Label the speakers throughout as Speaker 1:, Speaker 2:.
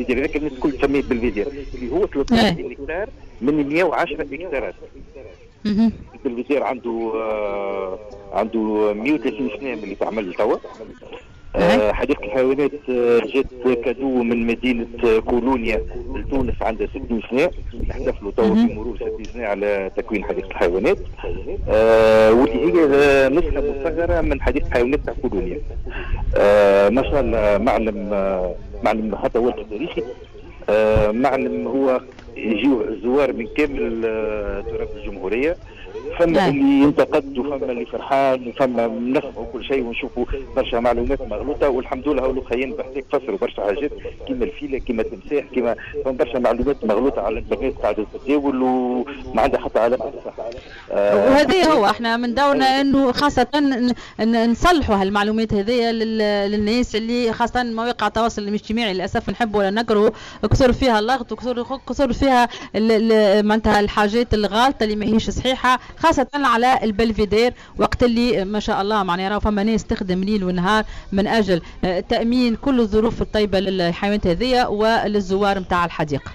Speaker 1: بالفيدير، هذاك الناس الكل تسميه بالفيدير اللي هو 13 هكتار من 110 هكتارات. بالفيدير عنده 130 سنه من اللي تعمل توا. حديقة الحيوانات جات كادو من مدينة كولونيا لتونس عندها 60 سنة، نحتفلوا توا بمرور 60 سنة على تكوين حديقة الحيوانات، واللي هي نسخة مصغرة من حديقة الحيوانات تاع كولونيا. ما شاء الله معلم حتى هو تاريخي، معلم هو يجيو الزوار من كامل تراث الجمهورية، فما اللي ينتقد وفما اللي فرحان وفما نفهموا كل شيء ونشوفوا برشا معلومات مغلوطه، والحمد لله هاولو خيين بحثك فسروا برشا حاجات كيما الفيله كيما التمساح كيما برشا معلومات مغلوطه على الانترنت قاعده تتداول وما عندها حتى علاقه بالصحه.
Speaker 2: وهذه هو احنا من دورنا انه خاصه نصلحوا هالمعلومات هذه للناس اللي خاصه مواقع التواصل الاجتماعي للاسف نحبوا ولا نقروا كثر فيها اللغط وكثر فيها معناتها الحاجات الغالطه اللي ماهيش صحيحه، خاصة على البلفيدير وقت اللي ما شاء الله معناها راهو فما ناس تخدم ليل ونهار من أجل تأمين كل الظروف الطيبة للحيوانات هذية وللزوار متاع الحديقة.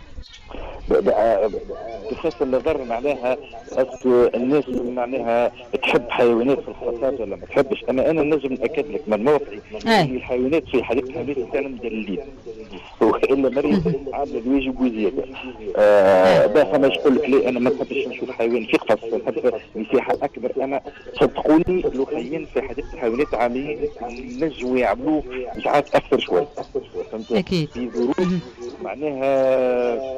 Speaker 1: بخصوص النظر معناها الناس معناها تحب حيوانات في الخاصات ولا ما تحبش، انا نجم ناكد لك من موقعي ان الحيوانات في حديقه الحيوانات تاعنا مدللين والا مريم عامله الواجب وزياده. فما يقول لك لا انا ما نحبش نشوف حيوان في قفص، نحب مساحه اكبر. انا صدقوني الاخرين في حديقه الحيوانات عاملين نجموا يعملوه مساحات اكثر شوي،
Speaker 2: اكيد
Speaker 1: في ظروف معناها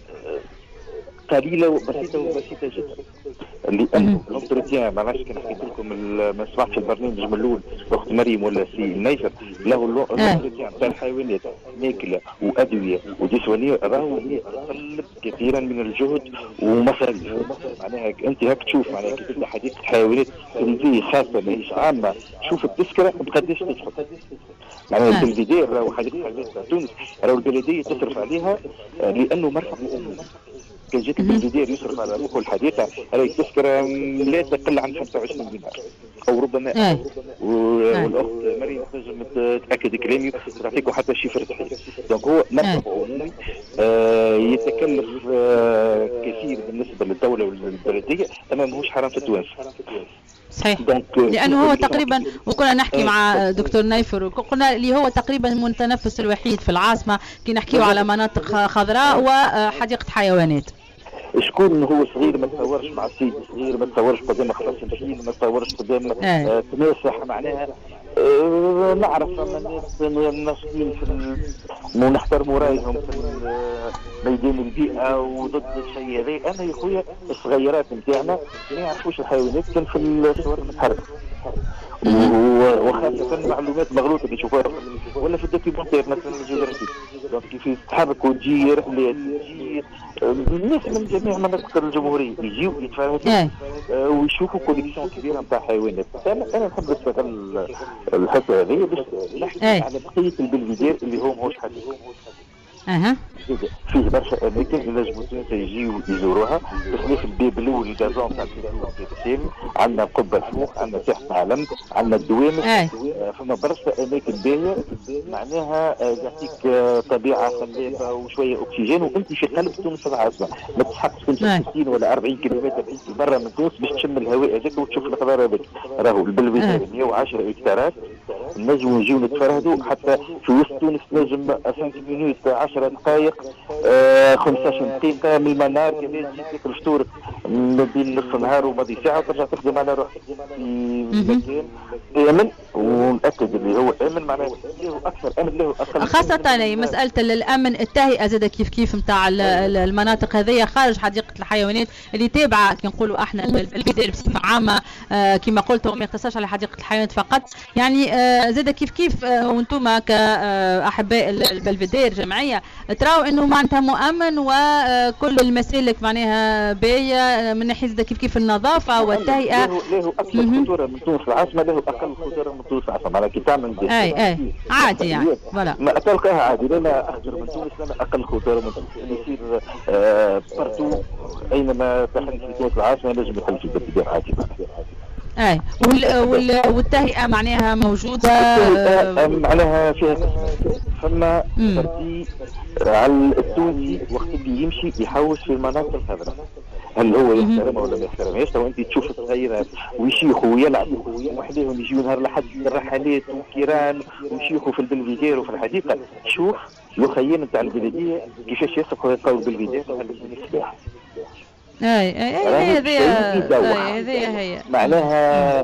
Speaker 1: قليله وبسيطه جدا. لانه الانتروتيان ما عرفتش كان حكيت لكم ما سمعتش البرنامج من الاول الاخت مريم ولا سي نيفر، له الانتروتيان تاع الحيوانات ماكله وادويه وديسوانيه راهو يتطلب كثيرا من الجهد ومصاريف. معناها انت هاك تشوف معناها كي تبدا حديقه حيوانات تنزيه خاصه ماهيش عامه، شوف التذكره بقداش تدخل. معناها بالفيدير راهو حديقه الحيوانات تاع تونس راهو البلديه تصرف عليها لانه مرفق مؤمن. كان جات البلدير يصرف على روحه الحديقه راهي تذكره لا تقل عن 25 دينار او ربما والاخت مريم تنجم تاكد كلامي وتعطيكم حتى شيفر صحيح. دونك هو مرفق عمومي يتكلف كثير بالنسبه للدوله والبلديه، اما ماهوش حرام في التوانسه.
Speaker 2: صحيح، لانه هو تقريبا وكنا نحكي مع دكتور نايفر وقلنا اللي هو تقريبا المتنفس الوحيد في العاصمه كي نحكيو على مناطق خضراء وحديقه حيوانات.
Speaker 1: شكون هو صغير ما تصورش مع السيد صغير، ما تصورش قدام خلاص الفيل، ما تصورش قدام تماسح. معناها نعرف الناس الناشطين ونحترموا رايهم في ميدان البيئه وضد الشيء هذا. انا يا خويا الصغيرات نتاعنا ما يعرفوش الحيوانات كان في الصور المتحركه، وخاصه معلومات مغلوطه اللي يشوفوها ولا في الدوكيومنتير مثلا الجغرافي. دونك كيف يتحرك وتجي رحلات تجي الناس من جميع مناطق الجمهوريه يجيو يتفرجوا ويشوفوا كوليكسيون كبيره نتاع حيوانات. انا نحب نستغل الحته هذه باش نحكي على بقيه البلفيدير اللي هو ماهوش حديقه. فيه برشا اماكن اذا التونس يجيو يزوروها، بخلاف الباب الاول الكازون تاع السيم، عندنا قبه فوق، عندنا ساحه عالم، عندنا الدوامه، فما برشا اماكن باهيه معناها يعطيك طبيعه خلابه وشويه اكسجين وانت في قلب تونس العاصمه، ما تسحقش تمشي 60 ولا 40 كيلومتر برا من تونس باش تشم الهواء هذاك وتشوف الخضار هذاك. راهو البلفيدير 110 هكتارات نجموا نجيو نتفرهدوا حتى في وسط تونس، نجم 5 مينوت 10 دقائق 15 دقيقة من المنار كذا تجي تاكل الفطور ما بين نصف النهار وماضي ساعة وترجع تخدم على روحك في مكان آمن، ونأكد اللي هو آمن معناه له أكثر أمن له أقل.
Speaker 2: خاصة مسألة الأمن التهيئة زاد كيف نتاع المناطق هذه خارج حديقة الحيوانات اللي تابعة كي نقولوا احنا البلفيدير بصفة عامة كما قلت ما يقتصرش على حديقة الحيوانات فقط، يعني زاد كيف وانتم كأحباء البلفيدير جمعية تراو انه معناتها مؤمن وكل المسالك معناها باهيه من ناحيه كيف النظافه والتهيئه.
Speaker 1: له اكثر خطوره من تونس العاصمه، له اقل خطوره من تونس العاصمه على كي تعمل
Speaker 2: اي عادي يعني فوالا
Speaker 1: ما تلقاها عادي، لا اخطر من تونس لا اقل خطوره من تونس. يصير بارتو اينما تحل في تونس العاصمه لازم يحل في البلفيدير عادي.
Speaker 2: اي والتهيئه معناها موجوده.
Speaker 1: معناها فيها قسمين. فما ترتيب على التونسي وقت اللي يمشي يحوش في المناطق الخضراء، هل هو يحترمها ولا ما يحترمهاش؟ تو انت تشوف الصغيرات ويشيخوا ويلعبوا وحدهم يجيو نهار لحد الرحلات وكيران ويشيخوا في البلفيدير وفي الحديقه، شوف الخيام نتاع البلديه كيفاش يسقوا يلقاو البلفيدير على السلاح.
Speaker 2: هذه هي
Speaker 1: معناها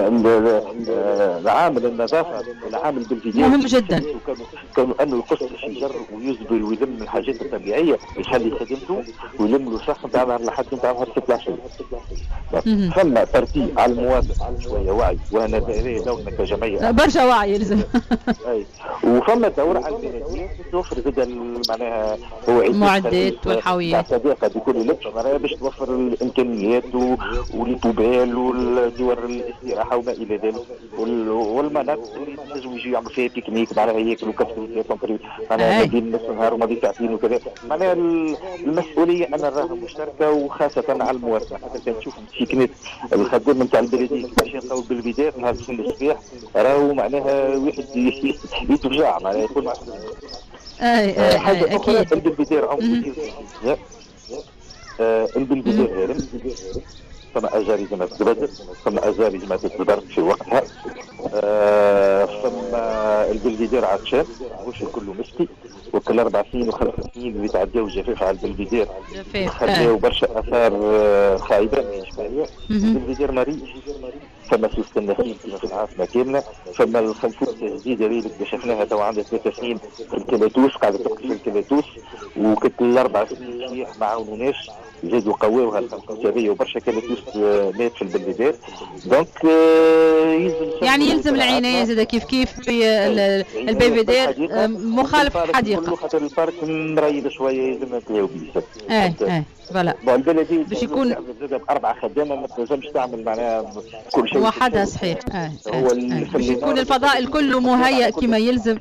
Speaker 1: عامل النظافه والعامل بالفيديو
Speaker 2: مهم جدا.
Speaker 1: كانوا انه يقص الشجر ويزبل ويلم الحاجات الطبيعيه يخلي خدمته ويلم له الصح نتاع نهار لحد نتاع نهار 16. ثم ترتيب على المواطن شويه وعي، وانا دورنا كجمعيه
Speaker 2: برشا وعي يلزم.
Speaker 1: وفما دور على البلديه توفر زاد معناها هو
Speaker 2: المعدات والحاويات
Speaker 1: صديقه بكل لبس معناها باش توفر الامكانيات والبوبال والدور الاستراحه وما الى ذلك، والمناطق اللي ينجموا يجوا يعملوا فيها بيكنيك معناها ياكلوا كفتوا معناها ما بين نص النهار وما بين ساعتين وكذا. معناها المسؤوليه انا نراها مشتركه وخاصه على المواطن. حتى كان تشوف السكنات الخدام نتاع البلديه كيفاش يلقاو بالبدايه نهار كل الصباح راهو معناها واحد يتفجع معناها يقول حاجه اخرى البلديه البلديه هارم فما اجار لازم تتبدل، فما اجار لازم تتبدل في وقتها، فما البلدير عطشان وش كله مسكي، وكل 4 سنين و5 سنين اللي تعداو الجفاف على البلدير خلاو برشا اثار خايبه اجتماعيه. البلدير مريض، فما سوس النخيل في العاصمه كامله، فما الخنفوس الجديده اللي اكتشفناها تو عندها 3 سنين في الكلاتوس قاعده تقتل في الكلاتوس، وكنت 4 سنين شيح ما عاونوناش زادوا قواوها الخنفوس هذيا وبرشا كلاتوس مات في البلدير. دونك
Speaker 2: يعني يلزم العنايه زاد كيف في البلدير مخالف حديقه
Speaker 1: خاطر البارك مريض شويه يلزم نتلاو بيه.
Speaker 2: فوالا
Speaker 1: البلدي
Speaker 2: باش يكون
Speaker 1: زاد 4 خدامه ما تنجمش تعمل معناها كل شيء
Speaker 2: وحدها صحيح. باش يكون الفضاء الكل مهيأ كما يلزم.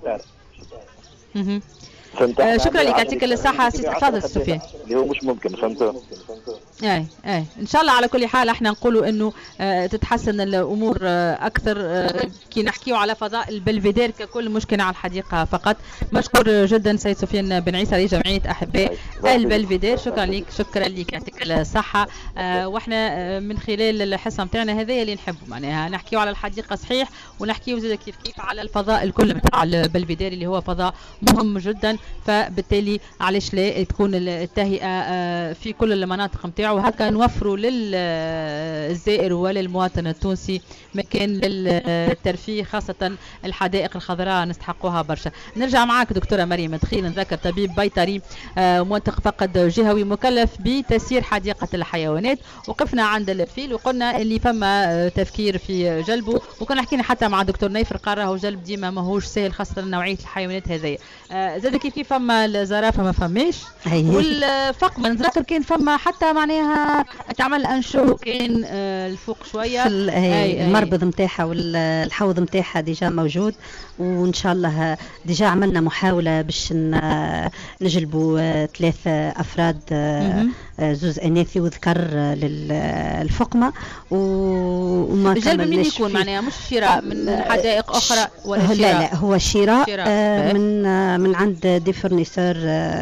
Speaker 2: شكرا لك، يعطيك الصحة سي تفضل سفيان.
Speaker 1: اللي هو مش ممكن فهمت.
Speaker 2: ان شاء الله على كل حال احنا نقولوا انه تتحسن الامور اكثر كي نحكيوا على فضاء البلفيدير ككل مشكلة على الحديقة فقط. مشكور جدا سيد سفيان بن عيسى رئيس جمعية احباء البلفيدير، شكرا لك يعطيك الصحة. واحنا من خلال الحصة نتاعنا هذايا اللي نحبوا معناها نحكيوا على الحديقة صحيح ونحكيوا زاد كيف على الفضاء الكل نتاع البلفيدير اللي هو فضاء مهم جدا، فبالتالي علاش لا تكون التهيئة في كل المناطق نتاعو، وهكا نوفروا للزائر وللمواطن التونسي مكان للترفيه، خاصة الحدائق الخضراء نستحقوها برشا. نرجع معاك دكتورة مريم دخيل، نذكر طبيب بيطري موثق فقد جهوي مكلف بتسيير حديقة الحيوانات. وقفنا عند الفيل وقلنا اللي فما تفكير في جلبه، وكنا حكينا حتى مع دكتور نيفر قال راهو جلب ديما ماهوش سهل خاصة نوعية الحيوانات هذيا. زاد كيف فما الزرافة ما فماش، والفقمة نتذكر كان فما حتى معناها تعمل انشو كان الفوق شويه
Speaker 3: المربض نتاعها والحوض نتاعها ديجا موجود، وان شاء الله ديجا عملنا محاوله باش نجلبوا 3 افراد زوز اناثي وذكر للفقمه وما
Speaker 2: الجلب من يكون معناها مش شراء من حدائق اخرى ولا شراء؟
Speaker 3: لا هو شراء من عند دي فورنيسور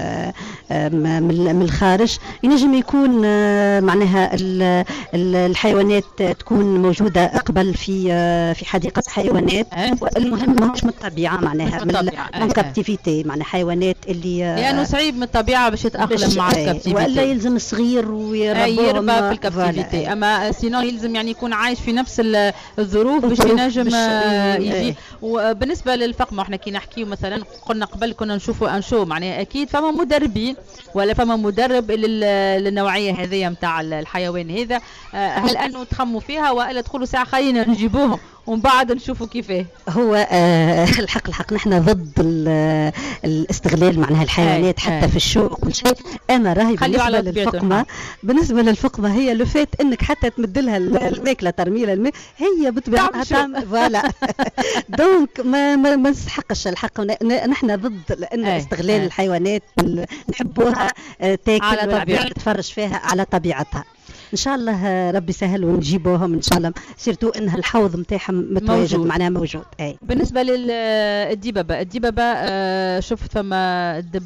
Speaker 3: من الخارج. ينجم يكون معناها الحيوانات تكون موجوده قبل في حديقه حيوانات، المهم ماهوش من الطبيعه معناها من كابتيفيتي، معناها حيوانات اللي
Speaker 2: لانه صعيب من الطبيعه باش يتاقلم مع الكابتيفيتي،
Speaker 3: ولا يلزم الصغير
Speaker 2: ويربى في الكابتيفيتي. اما سينو يلزم يعني يكون عايش في نفس الظروف باش ينجم يجي. وبالنسبه للفقمه احنا كي نحكيو مثلا قلنا قبل كنا نشوفوا انشو معناها اكيد فما مدربين ولا فما مدرب للنوعيه هذه نتاع الحيوان هذا، هل انه تخموا فيها والا تقولوا ساعه خلينا نجيبوهم ومن بعد نشوفوا كيفاه؟
Speaker 3: هو الحق نحن ضد الاستغلال معناها الحيوانات حتى في الشو وكل شيء. انا راهي بالنسبه للفقمه هي لو فات انك حتى تمد لها الماكله ترمي لها الماء هي بطبيعتها تعمل فوالا. دونك ما نستحقش الحق، نحن ضد لان استغلال الحيوانات نحبوها تاكل
Speaker 2: على طبيعتها
Speaker 3: تفرج فيها على طبيعتها. ان شاء الله ربي سهل ونجيبوهم ان شاء الله، سيرتو انها الحوض نتاعهم متواجد معناها موجود. اي
Speaker 2: بالنسبه للدببه شفت فما الدب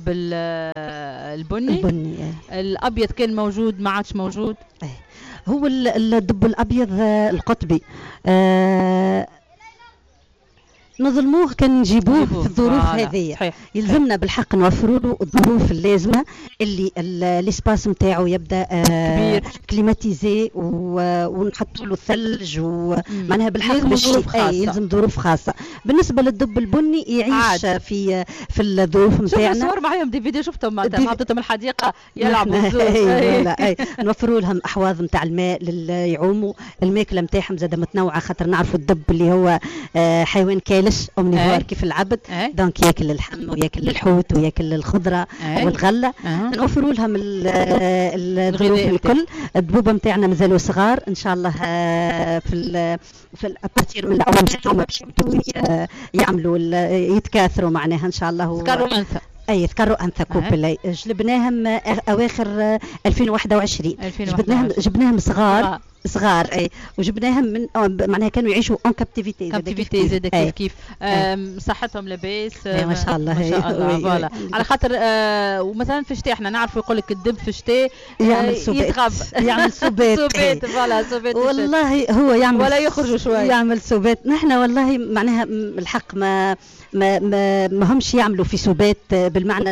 Speaker 2: البني الابيض كان موجود ما عادش موجود.
Speaker 3: هو الدب الابيض القطبي نظلموه كان نجيبوه في الظروف هذه، يلزمنا بالحق نوفروا له الظروف اللازمه اللي الاسباس نتاعو يبدا كبير كليماتيزي ونحطوا له الثلج ومعناها بالحق يلزم ظروف خاصه. بالنسبه للدب البني يعيش في الظروف نتاعنا.
Speaker 2: صور معاهم دي فيديو شفتهم حطيتهم الحديقه يلعبوا
Speaker 3: نوفروا لهم احواض نتاع الماء يعوموا، الماكله نتاعهم زاده متنوعه خاطر نعرفوا الدب اللي هو حيوان كالش اومنيفور كيف العبد، دونك ياكل اللحم وياكل الحوت وياكل الخضره والغله. نوفروا لهم الظروف الكل. الدبوبه نتاعنا مازالوا صغار ان شاء الله في الاباتير من اول يوم باش يعملوا يتكاثروا معناها ان شاء الله.
Speaker 2: ذكروا انثى
Speaker 3: ذكروا انثى كوبلي جلبناهم اواخر 2021 جبناهم صغار اي وجبناهم من معناها كانوا يعيشوا اون كابتيفيتي
Speaker 2: زاد كيف صحتهم لاباس
Speaker 3: ما شاء الله
Speaker 2: فوالا على خاطر ومثلا في الشتاء احنا نعرفوا يقول لك الدب في الشتاء
Speaker 3: يعمل سوبات
Speaker 2: فوالا سوبات
Speaker 3: والله هو يعمل
Speaker 2: ولا يخرجوا شويه
Speaker 3: يعمل سوبات. نحن والله معناها الحق ما همش يعملوا في سوبات بالمعنى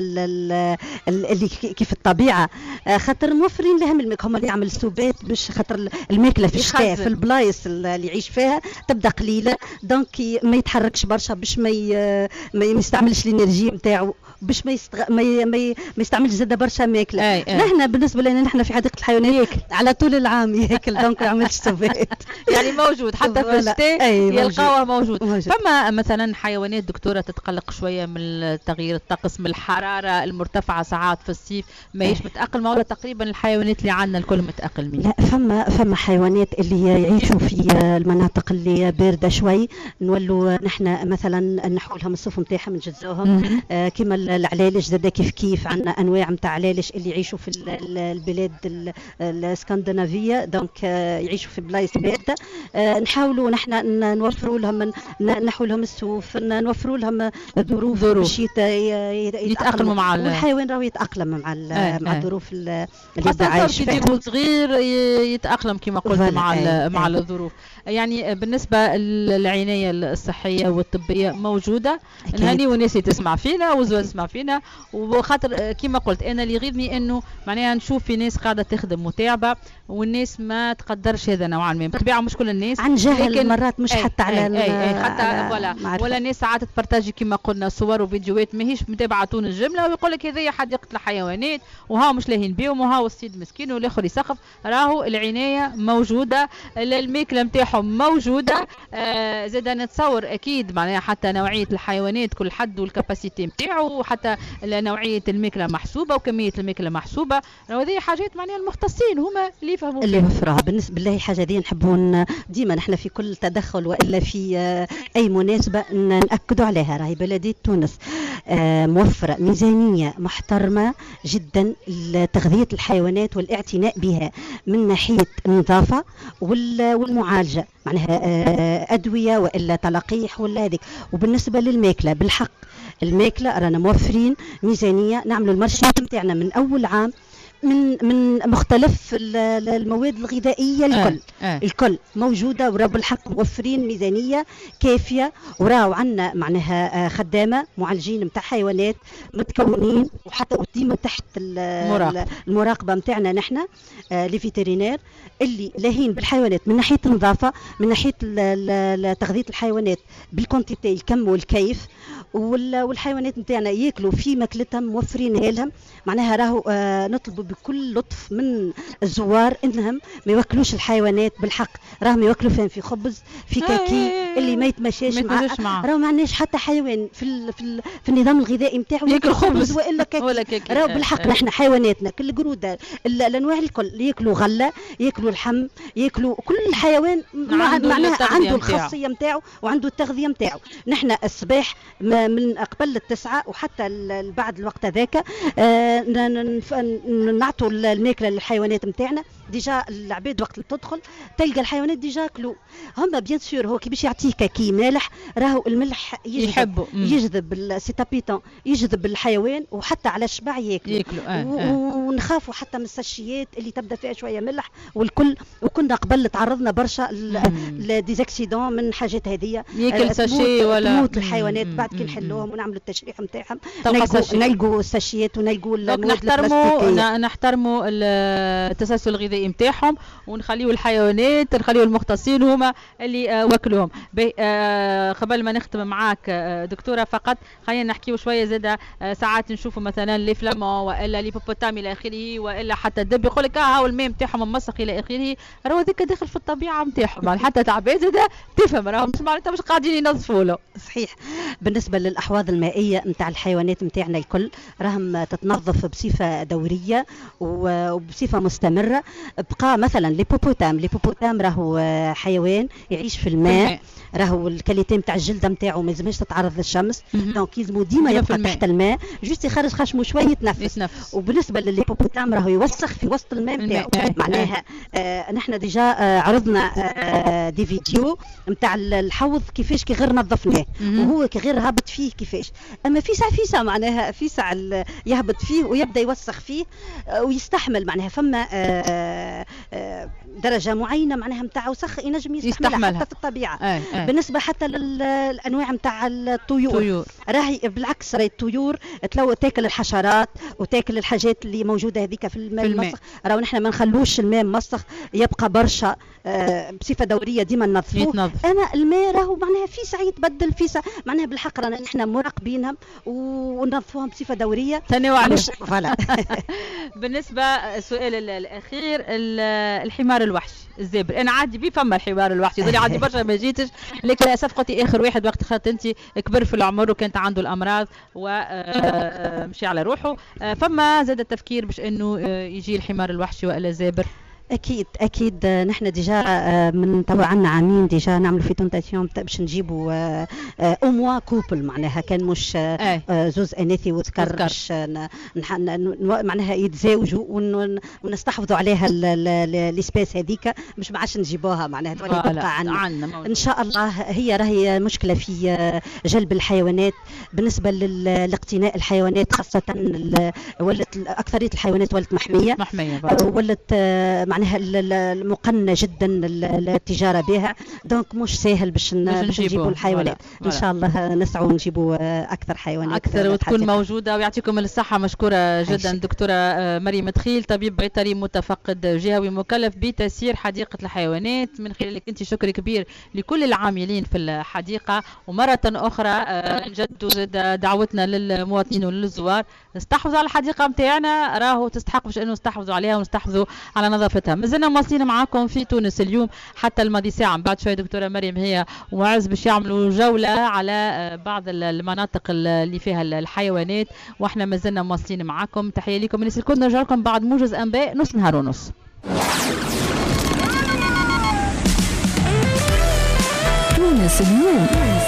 Speaker 3: اللي كيف الطبيعه، خاطر موفرين لهم الماك هم اللي يعمل سوبات باش خاطر الماكله في الشتاء في البلايص اللي يعيش فيها تبدا قليله، دونك ما يتحركش برشا باش ما يستعملش الانرجي نتاعو، باش ما يستعملش زاد برشا ماكله. نحن بالنسبه لنا نحن في حديقه الحيوانات على طول العام ياكل، دونك ما يعملش سوبات
Speaker 2: يعني موجود حتى في الشتاء يلقاوه موجود. فما مثلا حيوانات دكتوره تتقلق شويه من تغيير الطقس، من الحراره المرتفعه ساعات في الصيف ماهيش متاقلمه، ولا تقريبا الحيوانات اللي عندنا الكل متاقلمين؟
Speaker 3: لا فما حيوانات اللي يعيشوا في المناطق اللي بارده شوي نولوا نحن مثلا نحوا لهم الصوف نتاعهم نجزوهم كما العلالج زاد كيف عندنا انواع نتاع علالج اللي يعيشوا في البلاد الاسكندنافيه، دونك يعيشوا في بلايص بارده. نحاولوا نحن نوفروا لهم نحوا لهم الصوف، نوفروا لهم ظروف باش
Speaker 2: يتاقلموا مع
Speaker 3: والحيوان راهو يتاقلم مع الظروف اللي
Speaker 2: عايش فيها. خاصة صغير يتاقلم كما قلت مع الظروف. يعني بالنسبه للعنايه الصحيه والطبيه موجوده، نهني والناس تسمع فينا وزوز تسمع فينا، وخاطر كما قلت انا اللي يغيظني انه معناها نشوف في ناس قاعده تخدم متابعه والناس ما تقدرش هذا نوعا ما، بالطبيعه مش كل الناس
Speaker 3: عن جهل مرات مش حتى على
Speaker 2: حتى ولا ناس ساعات تبارتاجي كما قلنا صور وفيديوهات ماهيش متابعه تون الجمله ويقول لك هذه حديقه الحيوانات وها مش لاهين بيهم وها السيد مسكين والاخر يسقف. راهو العنايه موجوده، الماكله نتاعهم موجوده، زاد نتصور اكيد معناها حتى نوعيه الحيوانات كل حد والكاباسيتي نتاعو، وحتى نوعيه الماكله محسوبه وكميه الماكله محسوبه. هذه حاجات معناها المختصين هما اللي يفهموا
Speaker 3: اللي يوفروها. بالنسبه لله حاجه دي نحبون ديما نحن في كل تدخل والا في اي مناسبه ناكدوا عليها. راهي بلديه تونس موفره ميزانيه محترمه جدا لتغذيه الحيوانات والاعتناء بها من ناحيه النظافه والمعالجه، معناها ادويه والا تلقيح ولا هذيك. وبالنسبه للماكله بالحق الماكله رانا موفرين ميزانيه نعملوا المارشات نتاعنا من اول عام من مختلف المواد الغذائيه الكل الكل موجوده، وراه بالحق موفرين ميزانيه كافيه، وراه عندنا معناها خدامه معالجين نتاع حيوانات متكونين وحتى ديما تحت المراقبه نتاعنا نحن لي فيترينير اللي لاهين بالحيوانات من ناحيه النظافه، من ناحيه تغذيه الحيوانات بالكونتيتي الكم والكيف، والحيوانات نتاعنا ياكلوا في ماكلتهم موفرينها لهم. معناها راهو نطلبوا بكل لطف من الزوار انهم ما ياكلوش الحيوانات بالحق، راهم ياكلوا فين في خبز في كاكي اللي ما يتمشاش معاه. راهو ما عندناش حتى حيوان في النظام الغذائي نتاعو
Speaker 2: ياكل خبز
Speaker 3: والا كاكي. راهو بالحق نحن حيواناتنا كل القروده الانواع الكل ياكلوا غله، ياكلوا اللحم، ياكلوا كل حيوان معناها عنده الخاصيه نتاعو وعنده التغذيه نتاعو. نحن الصباح من قبل 9 وحتى بعد الوقت هذاك نعطوا الماكله للحيوانات نتاعنا ديجا العباد وقت اللي تدخل تلقى الحيوانات ديجا كلو هم بيان سور. هو كي باش يعطيك كي مالح راهو الملح يجذب السيتابيتون يجذب الحيوان وحتى على الشبع ياكلوا. ونخافوا حتى من الساشيات اللي تبدا فيها شويه ملح والكل. وكنا قبل تعرضنا برشا لديزاكسيدون من حاجات هذه
Speaker 2: ياكل ساشي ولا
Speaker 3: تموت الحيوانات بعد كي نحلوهم ونعملوا التشريح نتاعهم نلقوا الساشيات ونلقوا المواد البلاستيكيه.
Speaker 2: نحترموا التسلسل الغذائي نتاعهم ونخليوا الحيوانات نخليوا المختصين هما اللي وكلوهم. قبل ما نختم معاك دكتوره فقط خلينا نحكيو شويه زاده. ساعات نشوفوا مثلا لي فلامون والا لي بوبوتام الى اخره والا حتى الدب يقول لك هاو الماء نتاعهم مسخ الى اخره. راهو هذيك داخل في الطبيعه نتاعهم حتى تعبان زاده تفهم راهو مش معناتها مش قاعدين ينظفوا له.
Speaker 3: صحيح. بالنسبه للاحواض المائيه نتاع الحيوانات نتاعنا الكل راهم تتنظف بصفه دوريه وبصفه مستمره. بقى مثلا لي بوبوتام راهو حيوان يعيش في الماء راهو الكاليتي نتاع الجلده نتاعو ما لازمش تتعرض للشمس دونك يلزمو ديما يبقى تحت الماء جوست يخرج خشمه شويه يتنفس. وبالنسبه للهيبوبوتام راهو يوسخ في وسط الماء نتاعو. معناها نحن ديجا عرضنا دي فيديو نتاع الحوض كيفاش كي غير نظفناه وهو كي غير هابط فيه كيفاش. اما في ساعه معناها في ساعه يهبط فيه ويبدا يوسخ فيه ويستحمل. معناها فما درجه معينه معناها نتاع وسخ ينجم يستحملها حتى في الطبيعه. بالنسبه حتى للانواع نتاع الطيور راهي بالعكس راهي الطيور تاكل الحشرات وتاكل الحاجات اللي موجوده هذيك في الماء المسخ. راهو نحن ما نخلوش الماء مسخ يبقى برشا بصفه دوريه ديما ننظفوه. اما الماء راهو معناها في ساعه يتبدل في ساعه معناها بالحق رانا نحن مراقبينهم وننظفوهم بصفه دوريه
Speaker 2: تنوع. بالنسبه السؤال الاخير الحمار الوحشي الزابر انا عادي بيه فما الحمار الوحشي ظلي عادي برشا ما جيتش لكن للاسف قلتي اخر واحد وقت خاطر انت كبر في العمر وكانت عنده الامراض ومشي على روحه. فما زاد التفكير باش انه يجي الحمار الوحشي والا زابر؟
Speaker 3: اكيد نحن ديجا من توا عندنا عامين ديجا نعملوا في تونتاسيون باش نجيبوا او موا كوبل معناها كان مش زوز اناثي وذكر باش معناها يتزاوجوا ونستحفظوا عليها الاسباس هذيك مش ما عادش نجيبوها معناها تبقى عندنا ان شاء الله. هي راهي مشكله في جلب الحيوانات. بالنسبه لاقتناء الحيوانات خاصه ولت اكثريه الحيوانات ولت محميه ولت معناها المقننه جدا التجاره بها دونك مش سهل باش نجيبوا الحيوانات. ان شاء الله نسعوا نجيبوا اكثر حيوانات
Speaker 2: اكثر وتكون موجوده. ويعطيكم الصحه. مشكوره جدا دكتوره مريم دخيل طبيب بيطري متفقد جهوي مكلف بتسيير حديقه الحيوانات. من خلالك انت شكر كبير لكل العاملين في الحديقه. ومره اخرى نجدوا دعوتنا للمواطنين وللزوار نستحفظوا على الحديقه نتاعنا راهو تستحق باش انه نستحفظوا عليها ونستحفظوا على نظافتها. مازلنا مواصلين معاكم في تونس اليوم حتى الماضي ساعه. بعد شويه دكتوره مريم هي ومعز باش يعملوا جوله على بعض المناطق اللي فيها الحيوانات واحنا مازلنا مواصلين معاكم. تحيه لكم الناس الكل. نرجع لكم بعد موجز انباء نص نهار ونص.
Speaker 4: تونس اليوم.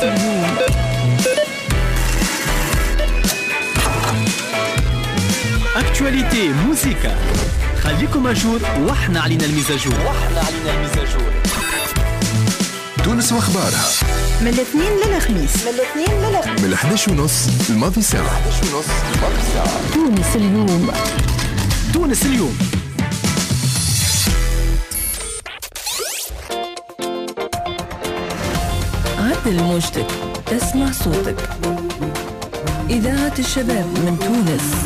Speaker 4: اكتواليتي موسيقى خليكم اجور واحنا علينا المزاجور.
Speaker 5: تونس واخبارها
Speaker 4: من الاثنين للخميس
Speaker 5: من 11:30 الماضي ساعة.
Speaker 4: تونس اليوم. عدل موجتك تسمع صوتك. إذاعة الشباب من تونس.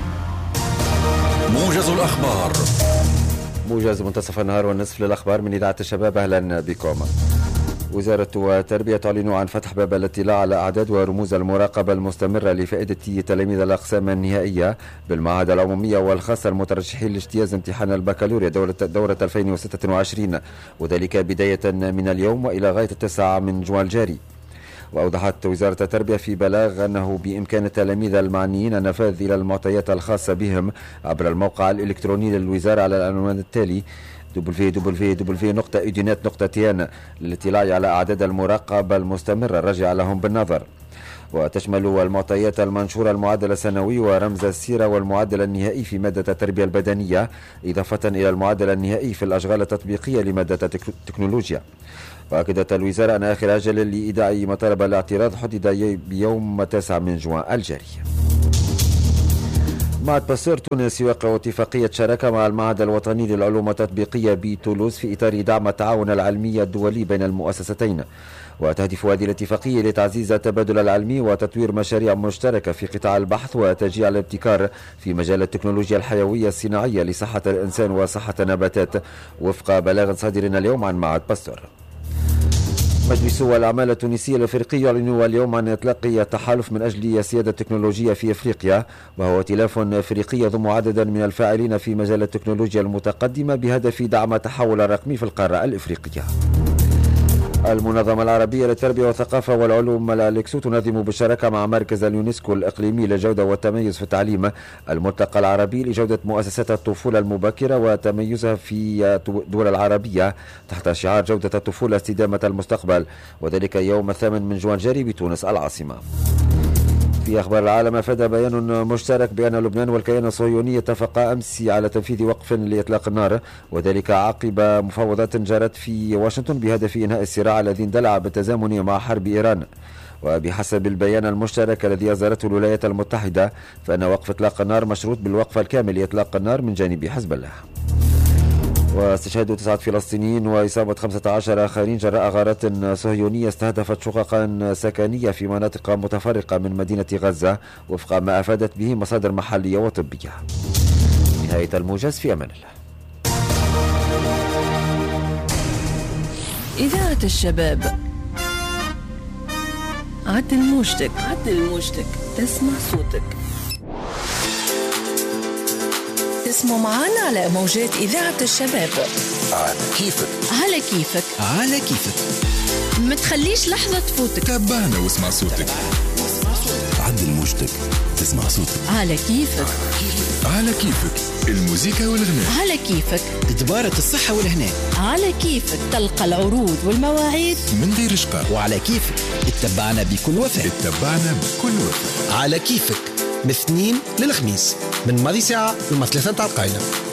Speaker 5: موجز الأخبار.
Speaker 6: موجز منتصف النهار والنصف للأخبار من إذاعة الشباب. أهلا بكم. وزارة التربية تعلن عن فتح باب الاطلاع على أعداد ورموز المراقبة المستمرة لفائدة تلاميذ الأقسام النهائية بالمعاهد العمومية والخاصة المترشحين لاجتياز امتحان البكالوريا دورة 2026 وذلك بداية من اليوم وإلى غاية 9 من جوان الجاري. وأوضحت وزارة التربية في بلاغ أنه بإمكان التلاميذ المعنيين النفاذ إلى المعطيات الخاصة بهم عبر الموقع الإلكتروني للوزارة على العنوان التالي www.udinet.tn للاطلاع على أعداد المراقبة المستمرة الراجعة لهم بالنظر. وتشمل المعطيات المنشورة المعدل السنوي ورمز السيرة والمعدل النهائي في مادة التربية البدنية، إضافة إلى المعدل النهائي في الأشغال التطبيقية لمادة التكنولوجيا. وأكدت الوزارة أن آخر أجل لإيداع مطالب الاعتراض حدد بيوم 9 من جوان الجاري. معهد باستور تونس يوقع اتفاقية شراكة مع المعهد الوطني للعلوم التطبيقية بتولوز في إطار دعم التعاون العلمي الدولي بين المؤسستين. وتهدف هذه الاتفاقية لتعزيز التبادل العلمي وتطوير مشاريع مشتركة في قطاع البحث وتشجيع الابتكار في مجال التكنولوجيا الحيوية الصناعية لصحة الإنسان وصحة النباتات، وفق بلاغ صادر اليوم عن معهد باستور. مجلس الأعمال التونسي الأفريقي يعلن اليوم عن إطلاق التحالف من أجل السيادة التكنولوجية في أفريقيا، وهو ائتلاف أفريقي يضم عددا من الفاعلين في مجال التكنولوجيا المتقدمة بهدف دعم التحول الرقمي في القارة الإفريقية. المنظمة العربية للتربية والثقافة والعلوم الأليكسو تنظم بالشراكة مع مركز اليونسكو الإقليمي للجودة والتميز في التعليم الملتقى العربي لجودة مؤسسات الطفولة المبكرة وتميزها في الدول العربية تحت شعار جودة الطفولة استدامة المستقبل، وذلك يوم 8 من جوان جاري بتونس العاصمة. في أخبار العالم، أفاد بيان مشترك بأن لبنان والكيان الصهيوني اتفقا أمس على تنفيذ وقف لإطلاق النار، وذلك عقب مفاوضات جرت في واشنطن بهدف إنهاء الصراع الذي اندلع بالتزامن مع حرب إيران. وبحسب البيان المشترك الذي أصدرته الولايات المتحدة، فإن وقف إطلاق النار مشروط بالوقف الكامل لإطلاق النار من جانب حزب الله. واستشهاد 9 فلسطينيين وإصابة 15 آخرين جراء غارات صهيونية استهدفت شققا سكنية في مناطق متفرقة من مدينة غزة، وفق ما أفادت به مصادر محلية وطبية. نهاية الموجز، في أمان الله.
Speaker 7: إذاعة الشباب، عدل موجتك، تسمع صوتك. اسمه معانا على موجات إذاعة الشباب. على كيفك ما تخليش لحظة تفوتك.
Speaker 5: تابعنا واسمع صوتك. عدل موجتك، تسمع صوتك.
Speaker 7: على كيفك
Speaker 5: الموسيقى والغناء.
Speaker 7: على كيفك
Speaker 8: تتبارك الصحة والهناء.
Speaker 7: على كيفك تلقى العروض والمواعيد
Speaker 5: من غير إشقاق.
Speaker 8: وعلى كيفك اتبعنا بكل وفاء.
Speaker 5: على كيفك
Speaker 8: من الاثنين للخميس من ماضي ساعة لما 3 تاع القايلة.